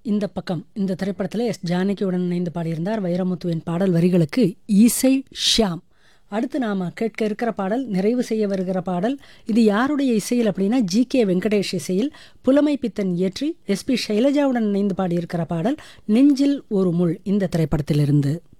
இந்த பக்கம் இந்த திரைப்படத்தில் எஸ் ஜானகியுடன் இணைந்து பாடியிருந்தார். வைரமுத்துவின் பாடல் வரிகளுக்கு இசை ஷியாம். அடுத்து நாம் கேட்க இருக்கிற பாடல், நிறைவு செய்ய வருகிற பாடல். இது யாருடைய இசையில் அப்படின்னா ஜி.கே. வெங்கடேஷ் இசையில் புலமை பித்தன் இயற்றி எஸ்பி சைலஜாவுடன் இணைந்து பாடியிருக்கிற பாடல் நெஞ்சில் ஒரு முள் இந்த திரைப்படத்திலிருந்து.